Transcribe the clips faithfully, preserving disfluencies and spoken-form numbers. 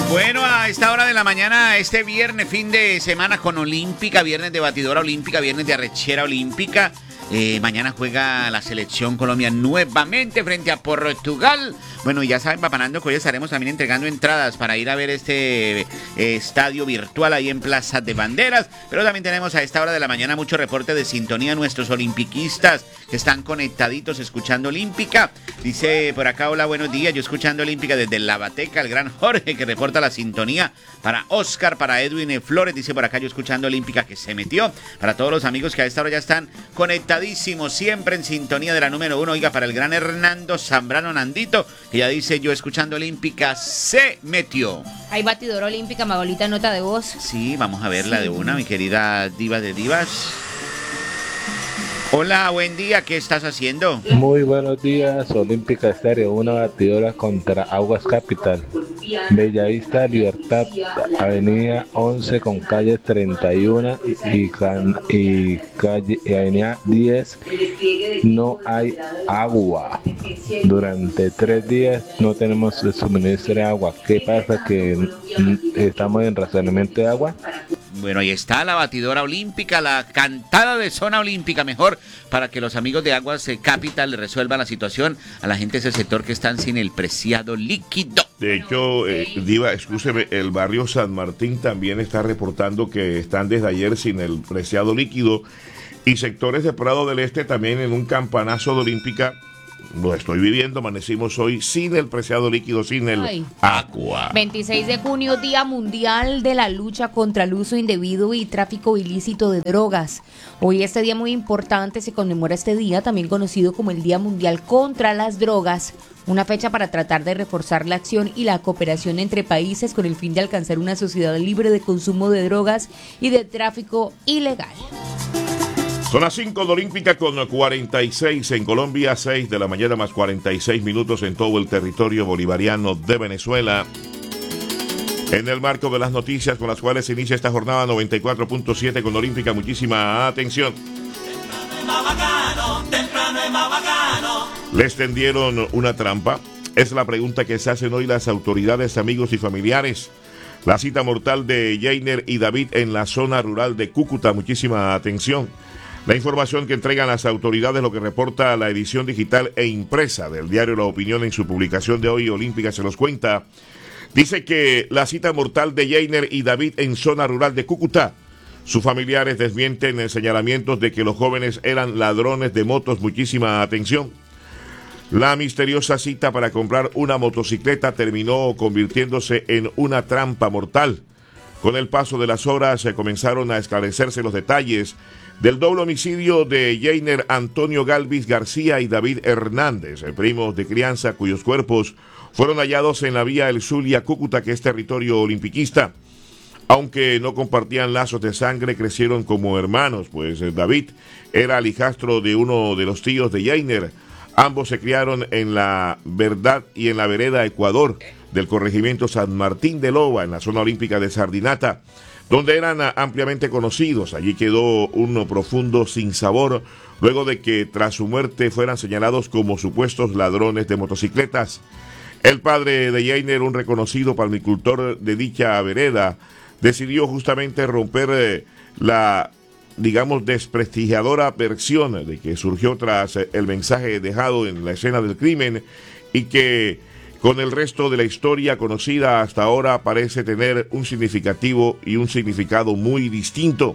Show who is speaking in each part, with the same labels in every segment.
Speaker 1: Bueno, a esta hora de la mañana, este viernes, fin de semana con Olímpica, viernes de batidora olímpica, viernes de arrechera olímpica. Eh, mañana juega la selección Colombia nuevamente frente a Portugal. Bueno, ya saben, Papanando, que hoy estaremos también entregando entradas para ir a ver este eh, estadio virtual ahí en Plaza de Banderas. Pero también tenemos a esta hora de la mañana mucho reporte de sintonía. Nuestros olimpiquistas que están conectaditos escuchando Olímpica. Dice por acá, hola, buenos días. Yo escuchando Olímpica desde La Bateca, el gran Jorge que reporta la sintonía. Para Oscar, para Edwin Flores, dice por acá, yo escuchando Olímpica que se metió. Para todos los amigos que a esta hora ya están conectadísimos, siempre en sintonía de la número uno. Oiga, para el gran Hernando Zambrano Nandito, que ya dice, yo escuchando Olímpica se metió.
Speaker 2: Hay batidora olímpica, Magolita, nota de voz.
Speaker 1: Sí, vamos a verla
Speaker 2: Sí.
Speaker 1: de una, mi querida diva de divas. Hola, buen día, ¿qué estás haciendo?
Speaker 3: Muy buenos días, Olímpica Estéreo, una batidora contra Aguas Capital. Bellavista Libertad, avenida once con calle treinta y uno y, can, y, calle, y avenida diez. No hay agua. Durante tres días no tenemos el suministro de agua. ¿Qué pasa? Que mm, estamos en racionamiento de agua.
Speaker 1: Bueno, ahí está la batidora olímpica, la cantada de zona olímpica, mejor para que los amigos de Aguas eh, Capital le resuelvan la situación a la gente de ese sector que están sin el preciado líquido.
Speaker 4: De hecho, eh, Diva, excúseme, el barrio San Martín también está reportando que están desde ayer sin el preciado líquido y sectores de Prado del Este también en un campanazo de Olímpica. Lo estoy viviendo, amanecimos hoy sin el preciado líquido, sin el
Speaker 2: Ay.
Speaker 4: agua.
Speaker 2: veintiséis de junio, Día Mundial de la Lucha contra el Uso Indebido y Tráfico Ilícito de Drogas. Hoy este día muy importante, se conmemora este día, también conocido como el Día Mundial contra las Drogas, una fecha para tratar de reforzar la acción y la cooperación entre países con el fin de alcanzar una sociedad libre de consumo de drogas y de tráfico ilegal.
Speaker 4: Son las cinco de Olímpica con cuarenta y seis en Colombia, seis de la mañana más cuarenta y seis minutos en todo el territorio bolivariano de Venezuela. En el marco de las noticias con las cuales se inicia esta jornada noventa y cuatro punto siete con Olímpica, muchísima atención. ¿Les tendieron una trampa? Es la pregunta que se hacen hoy las autoridades, amigos y familiares. La cita mortal de Jainer y David en la zona rural de Cúcuta, muchísima atención. La información que entregan las autoridades, lo que reporta la edición digital e impresa del diario La Opinión en su publicación de hoy, Olímpica se los cuenta, dice que la cita mortal de Jainer y David en zona rural de Cúcuta. Sus familiares desmienten señalamientos de que los jóvenes eran ladrones de motos, muchísima atención. La misteriosa cita para comprar una motocicleta terminó convirtiéndose en una trampa mortal. Con el paso de las horas se comenzaron a esclarecerse los detalles del doble homicidio de Jainer Antonio Galvis García y David Hernández, primos de crianza cuyos cuerpos fueron hallados en la vía El Zulia Cúcuta, que es territorio olimpiquista. Aunque no compartían lazos de sangre, crecieron como hermanos, pues David era el hijastro de uno de los tíos de Jainer. Ambos se criaron en La Verdad y en la vereda Ecuador del corregimiento San Martín de Loba, en la zona olímpica de Sardinata, donde eran ampliamente conocidos. Allí quedó un profundo sinsabor luego de que tras su muerte fueran señalados como supuestos ladrones de motocicletas. El padre de Jainer, un reconocido palmicultor de dicha vereda, decidió justamente romper eh, la, digamos, desprestigiadora versión de que surgió tras el mensaje dejado en la escena del crimen y que con el resto de la historia conocida hasta ahora parece tener un significativo y un significado muy distinto.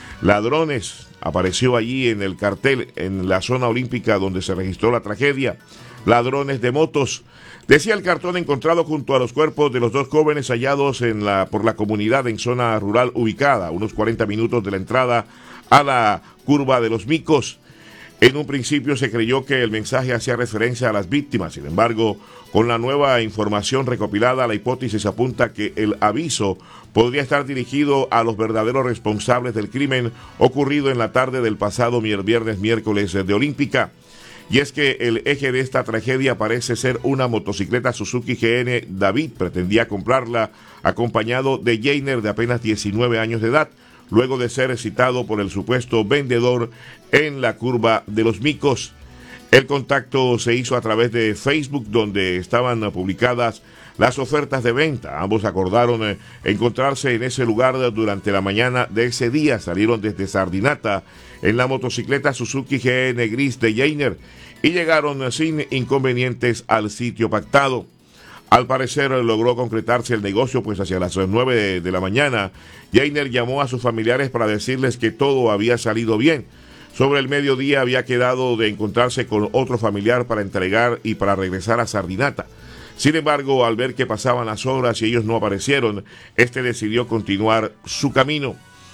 Speaker 4: Ladrones apareció allí en el cartel en la zona olímpica donde se registró la tragedia. Ladrones de motos, decía el cartón encontrado junto a los cuerpos de los dos jóvenes hallados en la, por la comunidad en zona rural ubicada a unos cuarenta minutos de la entrada a la curva de los Micos. En un principio se creyó que el mensaje hacía referencia a las víctimas. Sin embargo, con la nueva información recopilada, la hipótesis apunta que el aviso podría estar dirigido a los verdaderos responsables del crimen ocurrido en la tarde del pasado viernes miércoles de Olímpica. Y es que el eje de esta tragedia parece ser una motocicleta Suzuki G N. David pretendía comprarla acompañado de Jainer, de apenas diecinueve años de edad, luego de ser citado por el supuesto vendedor en la curva de los Micos. El contacto se hizo a través de Facebook, donde estaban publicadas las ofertas de venta. Ambos acordaron eh, encontrarse en ese lugar durante la mañana de ese día. Salieron desde Sardinata en la motocicleta Suzuki G N gris de Jainer y llegaron eh, sin inconvenientes al sitio pactado. Al parecer logró concretarse el negocio, pues hacia las nueve de, de la mañana, Jainer llamó a sus familiares para decirles que todo había salido bien. Sobre el mediodía había quedado de encontrarse con otro familiar para entregar y para regresar a Sardinata. Sin embargo, al ver que pasaban las horas y ellos no aparecieron, este decidió continuar su camino.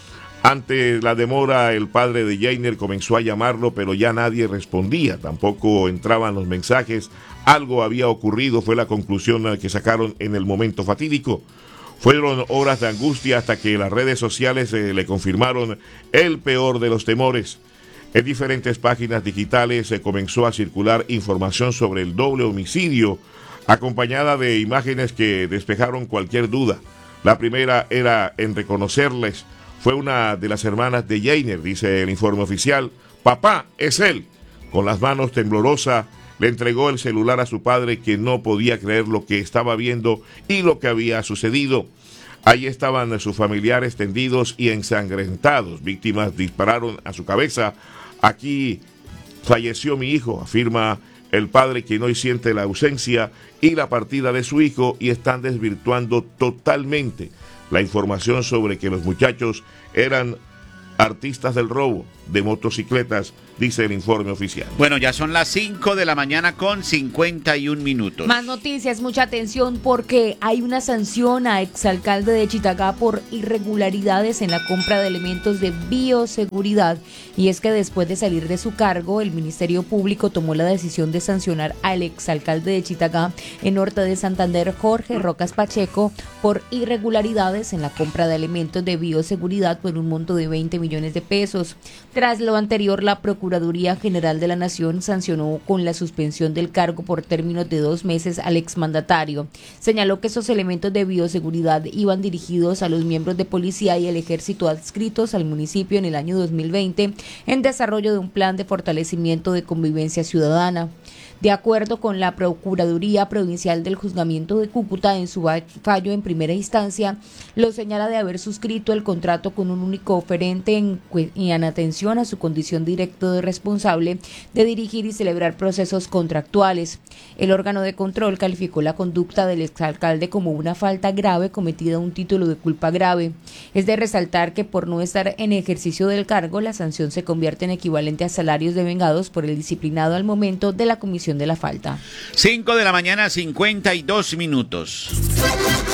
Speaker 4: Ante la demora, el padre de Jainer comenzó a llamarlo, pero ya nadie respondía, tampoco entraban los mensajes. Algo había ocurrido, fue la conclusión que sacaron en el momento fatídico. Fueron horas de angustia hasta que las redes sociales eh, le confirmaron el peor de los temores. En diferentes páginas digitales se comenzó a circular información sobre el doble homicidio, acompañada de imágenes que despejaron cualquier duda. La primera era en reconocerles. Fue una de las hermanas de Jainer, dice el informe oficial. Papá, es él. Con las manos temblorosas, le entregó el celular a su padre, que no podía creer lo que estaba viendo y lo que había sucedido. Ahí estaban sus familiares tendidos y ensangrentados. Víctimas dispararon a su cabeza. Aquí falleció mi hijo, afirma el padre, quien hoy siente la ausencia y la partida de su hijo, y están desvirtuando totalmente la información sobre que los muchachos eran artistas del robo de motocicletas, dice el informe oficial.
Speaker 1: Bueno, ya son las cinco de la mañana con cincuenta y un minutos.
Speaker 2: Más noticias, mucha atención, porque hay una sanción a exalcalde de Chitagá por irregularidades en la compra de elementos de bioseguridad. Y es que después de salir de su cargo, el Ministerio Público tomó la decisión de sancionar al exalcalde de Chitagá, en Norte de Santander, Jorge Rocas Pacheco, por irregularidades en la compra de elementos de bioseguridad por un monto de veinte millones de pesos. Tras lo anterior, la Procuraduría General de la Nación sancionó con la suspensión del cargo por términos de dos meses al exmandatario. Señaló que esos elementos de bioseguridad iban dirigidos a los miembros de policía y el ejército adscritos al municipio en el año dos mil veinte en desarrollo de un plan de fortalecimiento de convivencia ciudadana. De acuerdo con la Procuraduría Provincial del Juzgamiento de Cúcuta, en su fallo en primera instancia, lo señala de haber suscrito el contrato con un único oferente en, en atención a su condición directa de responsable de dirigir y celebrar procesos contractuales. El órgano de control calificó la conducta del exalcalde como una falta grave cometida a un título de culpa grave. Es de resaltar que por no estar en ejercicio del cargo, la sanción se convierte en equivalente a salarios devengados por el disciplinado al momento de la comisión de la falta.
Speaker 1: cinco de la mañana, cincuenta y dos minutos.